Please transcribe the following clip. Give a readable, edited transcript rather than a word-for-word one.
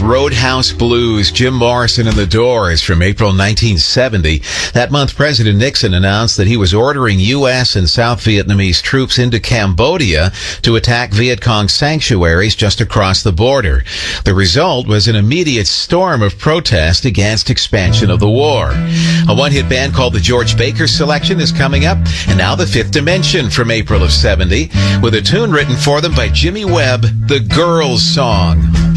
Roadhouse Blues, Jim Morrison and the Doors from April 1970. That month, President Nixon announced that he was ordering U.S. and South Vietnamese troops into Cambodia to attack Viet Cong sanctuaries just across the border. The result was an immediate storm of protest against expansion of the war. A one-hit band called the George Baker Selection is coming up, and now the Fifth Dimension from April of 70, with a tune written for them by Jimmy Webb, The Girls Song.